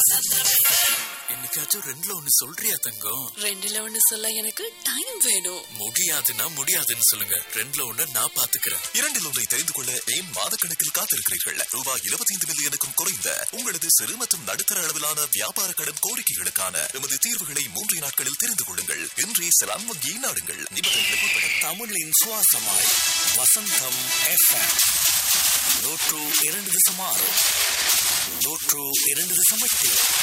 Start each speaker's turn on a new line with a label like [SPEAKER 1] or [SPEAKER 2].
[SPEAKER 1] என்னைக்காச்சும் ரெண்டுல ஒண்ணு சொல்றியா தங்கம்?
[SPEAKER 2] ரெண்டுல ஒண்ணு சொல்ல எனக்கு டைம் வேணும்.
[SPEAKER 1] முடியாதுன்னா முடியாதுன்னு சொல்லுங்க. ரெண்டுல ஒண்ணு நான் பாத்துக்கிறேன்.
[SPEAKER 3] இரண்டில் ஒன்றை தெரிந்து கொள்ள ஏன் மாதக்கணக்கில் காத்திருக்கிறீர்கள்? ரூபாய் 25 மில்லியனுக்கும் குறைந்த உங்களது சிறு மற்றும் நடுத்தர அளவிலான வியாபார கடன் கோரிக்கைகளுக்கான எமது தீர்வுகளை 3 நாட்களில் தெரிந்து கொள்ளுங்கள். இன்றே செலான் வங்கியை நாடுங்கள். நிபந்தனைகளுக்கு உட்பட.
[SPEAKER 4] தமிழின் சுவாசமாய் வசந்தம் FM 102.6 102.8